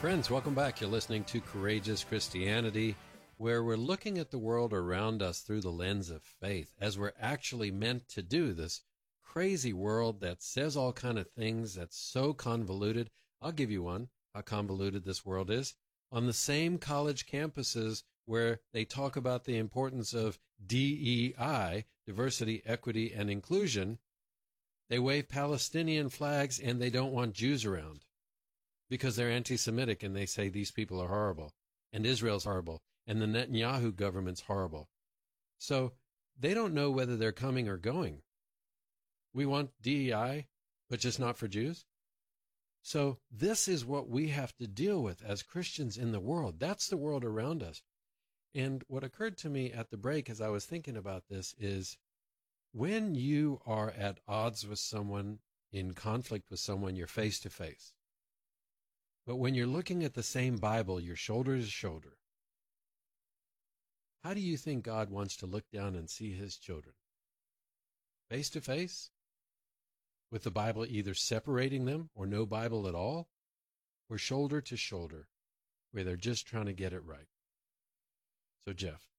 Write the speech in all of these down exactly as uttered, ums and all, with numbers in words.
Friends, welcome back. You're listening to Courageous Christianity, where we're looking at the world around us through the lens of faith, as we're actually meant to do. This crazy world that says all kind of things that's so convoluted. I'll give you one, how convoluted this world is. On the same college campuses where they talk about the importance of D E I, diversity, equity, and inclusion, they wave Palestinian flags and they don't want Jews around because they're anti-Semitic and they say these people are horrible and Israel's horrible and the Netanyahu government's horrible. So they don't know whether they're coming or going. We want D E I, but just not for Jews. So this is what we have to deal with as Christians in the world. That's the world around us. And what occurred to me at the break as I was thinking about this is when you are at odds with someone, in conflict with someone, you're face to face. But when you're looking at the same Bible, you're shoulder to shoulder. How do you think God wants to look down and see his children? Face to face? With the Bible either separating them or no Bible at all? Or shoulder to shoulder, where they're just trying to get it right? So, Jeff,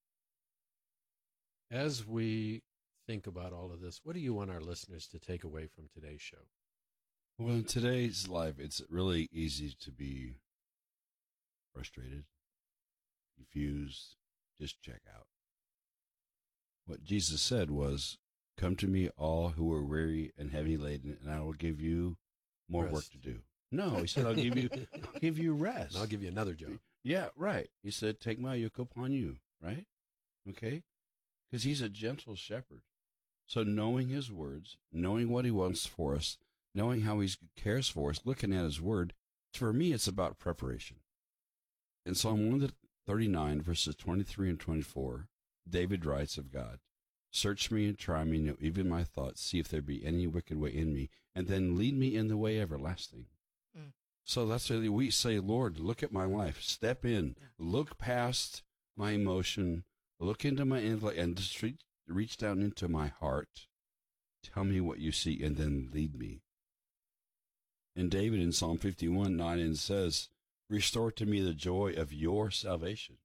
as we think about all of this, what do you want our listeners to take away from today's show? Well, in today's life, it's really easy to be frustrated, confused, just check out. What Jesus said was, "Come to me, all who are weary and heavy laden, and I will give you more Rest. work to do." No, he said, I'll give you, I'll give you rest. And I'll give you another job. Yeah, right. He said, take my yoke upon you, right? Okay? Because he's a gentle shepherd. So knowing his words, knowing what he wants for us, knowing how he cares for us, looking at his word, for me, it's about preparation. In Psalm one thirty-nine, verses twenty-three and twenty-four, David writes of God, "Search me and try me, know even my thoughts, see if there be any wicked way in me, and then lead me in the way everlasting." Mm. So that's why we say, Lord, look at my life, step in, yeah. Look past my emotion, look into my intellect, and just reach, reach down into my heart. Tell me what you see, and then lead me. And David in Psalm fifty-one, nine, and says, "Restore to me the joy of your salvation."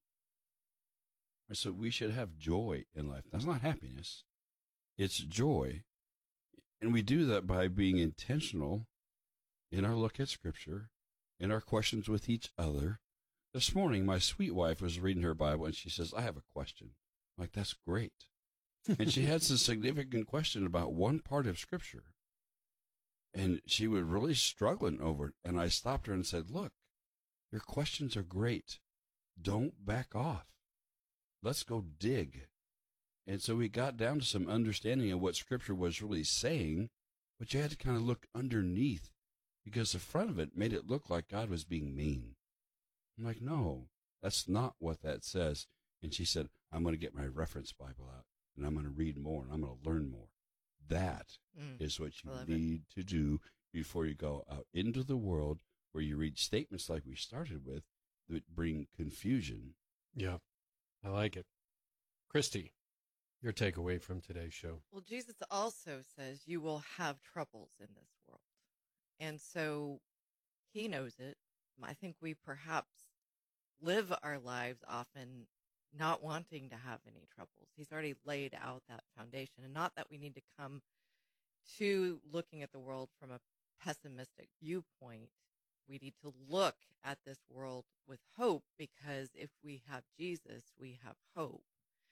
So we should have joy in life. That's not happiness. It's joy. And we do that by being intentional in our look at Scripture, in our questions with each other. This morning, my sweet wife was reading her Bible, and she says, "I have a question." I'm like, that's great. And she had some significant question about one part of Scripture. And she was really struggling over it. And I stopped her and said, look, your questions are great. Don't back off. Let's go dig. And so we got down to some understanding of what Scripture was really saying, but you had to kind of look underneath because the front of it made it look like God was being mean. I'm like, no, that's not what that says. And she said, I'm going to get my reference Bible out and I'm going to read more and I'm going to learn more. That mm, is what you need it. to do before you go out into the world where you read statements like we started with that bring confusion. Yeah. I like it. Christy, your takeaway from today's show. Well, Jesus also says you will have troubles in this world. And so he knows it. I think we perhaps live our lives often not wanting to have any troubles. He's already laid out that foundation. And not that we need to come to looking at the world from a pessimistic viewpoint. We need to look at this world with hope, because if we have Jesus, we have hope.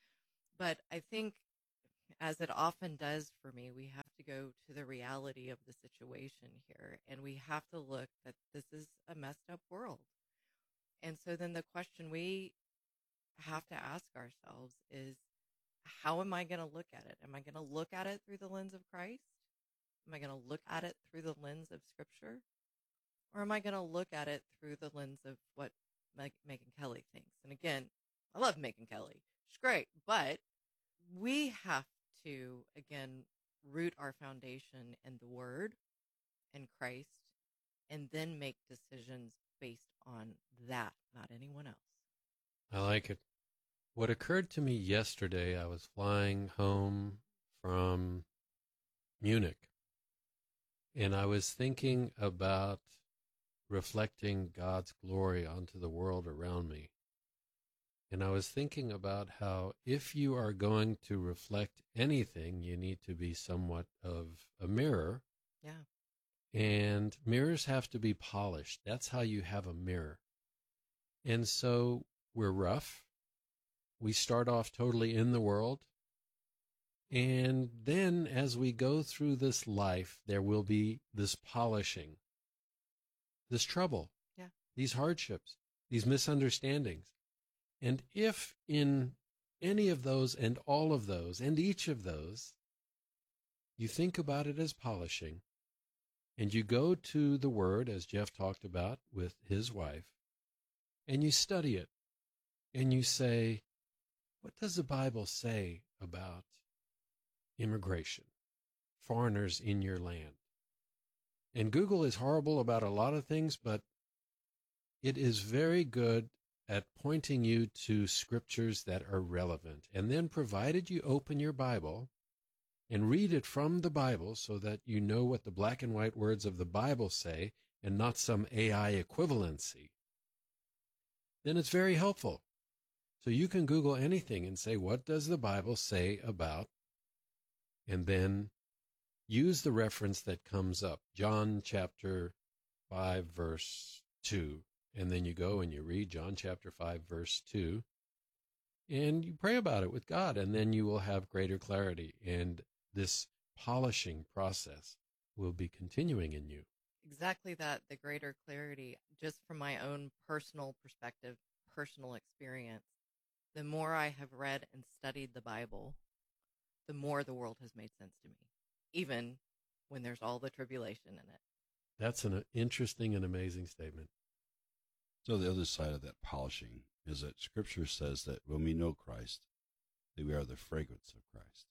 But I think, as it often does for me, we have to go to the reality of the situation here, and we have to look that this is a messed up world. And so then the question we have to ask ourselves is, how am I going to look at it? Am I going to look at it through the lens of Christ? Am I going to look at it through the lens of Scripture? Or am I going to look at it through the lens of what Meg- Megyn Kelly thinks? And again, I love Megyn Kelly. She's great. But we have to, again, root our foundation in the Word and Christ, and then make decisions based on that, not anyone else. I like it. What occurred to me yesterday, I was flying home from Munich, and I was thinking about reflecting God's glory onto the world around me. And I was thinking about how if you are going to reflect anything, you need to be somewhat of a mirror. Yeah. And mirrors have to be polished. That's how you have a mirror. And so we're rough. We start off totally in the world. And then as we go through this life, there will be this polishing, this trouble, Yeah. these hardships, these misunderstandings. And if in any of those and all of those and each of those, you think about it as polishing, and you go to the Word, as Jeff talked about with his wife, and you study it, and you say, what does the Bible say about immigration, foreigners in your land? And Google is horrible about a lot of things, but it is very good at pointing you to scriptures that are relevant. And then provided you open your Bible and read it from the Bible so that you know what the black and white words of the Bible say and not some A I equivalency, then it's very helpful. So you can Google anything and say, what does the Bible say about? And then use the reference that comes up, John chapter five, verse two. And then you go and you read John chapter five, verse two, and you pray about it with God, and then you will have greater clarity. And this polishing process will be continuing in you. Exactly that, the greater clarity, just from my own personal perspective, personal experience. The more I have read and studied the Bible, the more the world has made sense to me, even when there's all the tribulation in it. That's an interesting and amazing statement. So the other side of that polishing is that Scripture says that when we know Christ, that we are the fragrance of Christ.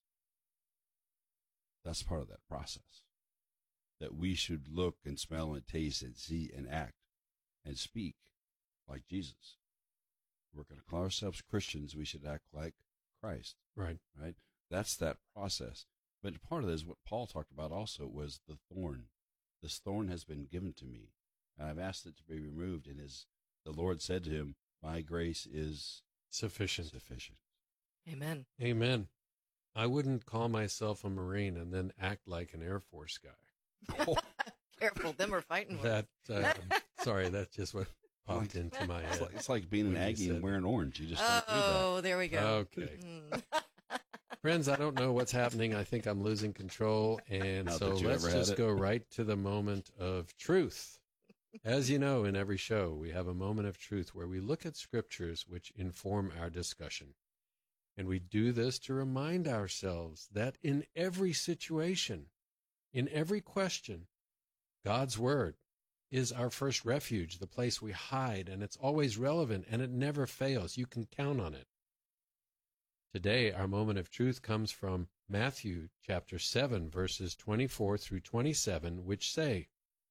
That's part of that process. That we should look and smell and taste and see and act and speak like Jesus. We're going to call ourselves Christians. We should act like Christ. Right. Right. That's that process. But part of this, what Paul talked about also, was the thorn. This thorn has been given to me, and I've asked it to be removed. And his, the Lord said to him, my grace is sufficient. Sufficient. Amen. Amen. I wouldn't call myself a Marine and then act like an Air Force guy. Careful, them are fighting That, words. uh, sorry, that's just what popped into my It's head. like, it's like being an when you Aggie said and wearing orange. You just don't do Oh, there we go. Okay. Mhm. Friends, I don't know what's happening. I think I'm losing control. And Not so that you let's ever had just it. go right to the moment of truth. As you know, in every show, we have a moment of truth where we look at scriptures which inform our discussion. And we do this to remind ourselves that in every situation, in every question, God's word is our first refuge, the place we hide, and it's always relevant, and it never fails. You can count on it. Today, our moment of truth comes from Matthew chapter seven, verses twenty-four through twenty-seven, which say,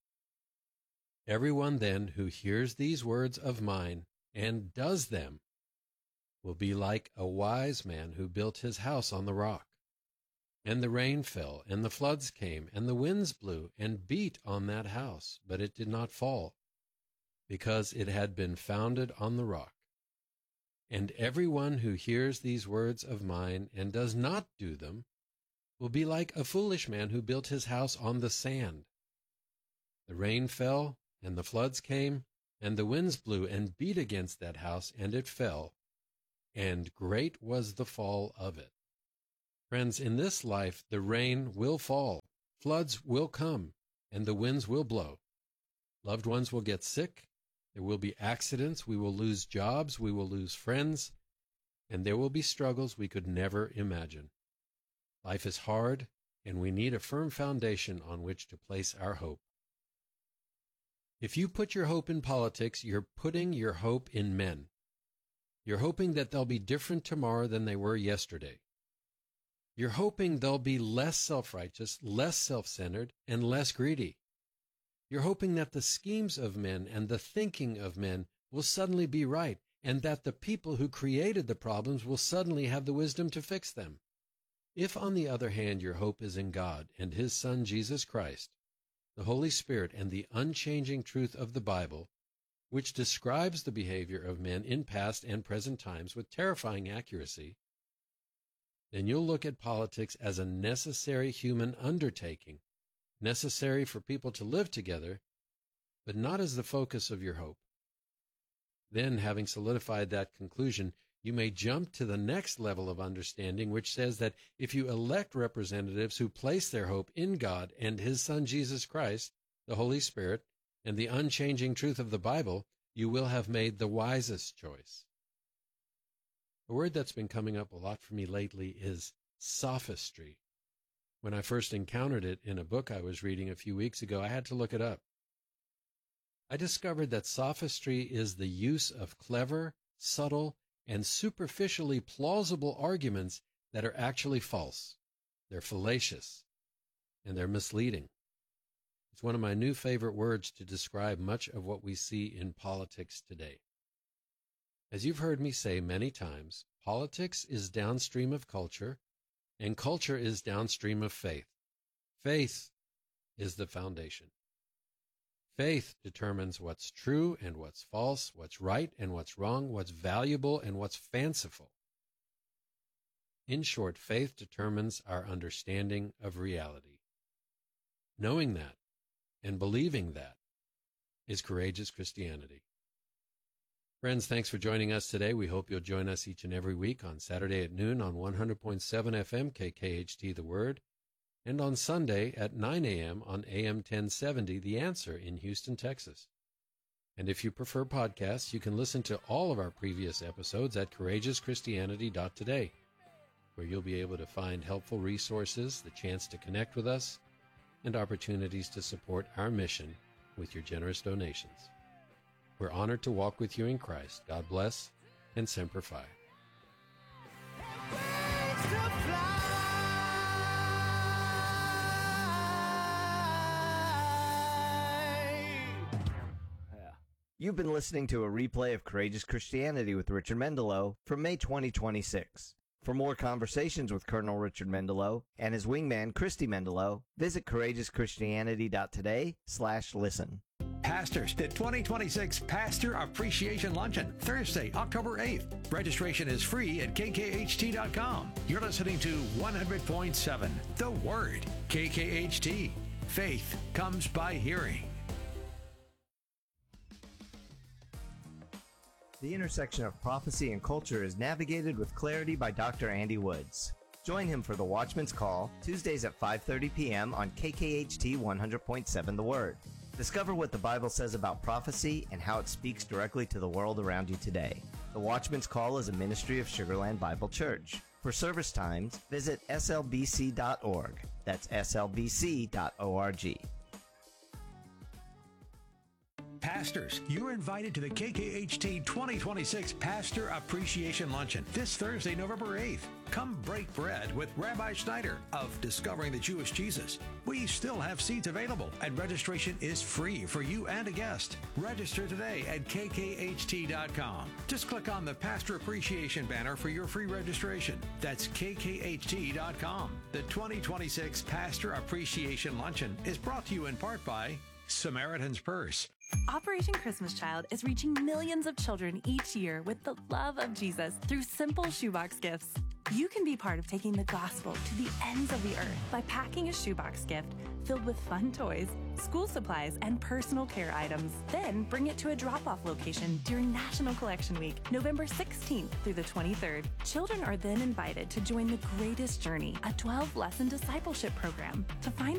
everyone then who hears these words of mine and does them will be like a wise man who built his house on the rock. And the rain fell, and the floods came, and the winds blew and beat on that house, but it did not fall, because it had been founded on the rock. And everyone who hears these words of mine and does not do them will be like a foolish man who built his house on the sand. The rain fell, and the floods came, and the winds blew and beat against that house, and it fell, and great was the fall of it. Friends, in this life, the rain will fall, floods will come, and the winds will blow. Loved ones will get sick. There will be accidents. We will lose jobs. We will lose friends. And there will be struggles we could never imagine. Life is hard, and we need a firm foundation on which to place our hope. If you put your hope in politics, you're putting your hope in men. You're hoping that they'll be different tomorrow than they were yesterday. You're hoping they'll be less self-righteous, less self-centered, and less greedy. You're hoping that the schemes of men and the thinking of men will suddenly be right, and that the people who created the problems will suddenly have the wisdom to fix them. If, on the other hand, your hope is in God and His Son, Jesus Christ, the Holy Spirit, and the unchanging truth of the Bible, which describes the behavior of men in past and present times with terrifying accuracy, then you'll look at politics as a necessary human undertaking, necessary for people to live together, but not as the focus of your hope. Then, having solidified that conclusion, you may jump to the next level of understanding, which says that if you elect representatives who place their hope in God and His Son Jesus Christ, the Holy Spirit, and the unchanging truth of the Bible, you will have made the wisest choice. A word that's been coming up a lot for me lately is sophistry. When I first encountered it in a book I was reading a few weeks ago, I had to look it up. I discovered that sophistry is the use of clever, subtle, and superficially plausible arguments that are actually false. They're fallacious, and they're misleading. It's one of my new favorite words to describe much of what we see in politics today. As you've heard me say many times, politics is downstream of culture, and culture is downstream of faith. Faith is the foundation. Faith determines what's true and what's false, what's right and what's wrong, what's valuable and what's fanciful. In short, faith determines our understanding of reality. Knowing that and believing that is courageous Christianity. Friends, thanks for joining us today. We hope you'll join us each and every week on Saturday at noon on one hundred point seven F M K K H T The Word, and on Sunday at nine a.m. on A M ten seventy The Answer in Houston, Texas. And if you prefer podcasts, you can listen to all of our previous episodes at courageous christianity dot today, where you'll be able to find helpful resources, the chance to connect with us, and opportunities to support our mission with your generous donations. We're honored to walk with you in Christ. God bless, and Semper Fi. You've been listening to a replay of Courageous Christianity with Richard Mendelow from May twenty twenty-six. For more conversations with Colonel Richard Mendelow and his wingman, Christy Mendelow, visit courageous christianity dot today slash listen. Pastors, the twenty twenty-six Pastor Appreciation Luncheon, Thursday, October eighth. Registration is free at K K H T dot com. You're listening to one hundred point seven, The Word, K K H T. Faith comes by hearing. The intersection of prophecy and culture is navigated with clarity by Doctor Andy Woods. Join him for the Watchman's Call, Tuesdays at five thirty p.m. on K K H T one hundred point seven The Word. Discover what the Bible says about prophecy and how it speaks directly to the world around you today. The Watchman's Call is a ministry of Sugarland Bible Church. For service times, visit S L B C dot org. That's S L B C dot org. Pastors, you're invited to the K K H T twenty twenty-six Pastor Appreciation Luncheon this Thursday, November eighth. Come break bread with Rabbi Schneider of Discovering the Jewish Jesus. We still have seats available, and registration is free for you and a guest. Register today at K K H T dot com. Just click on the Pastor Appreciation banner for your free registration. That's K K H T dot com. The twenty twenty-six Pastor Appreciation Luncheon is brought to you in part by Samaritan's Purse. Operation Christmas Child is reaching millions of children each year with the love of Jesus through simple shoebox gifts. You can be part of taking the gospel to the ends of the earth by packing a shoebox gift filled with fun toys, school supplies, and personal care items. Then bring it to a drop-off location during National Collection Week, November sixteenth through the twenty-third. Children are then invited to join the Greatest Journey, a twelve-lesson discipleship program. To find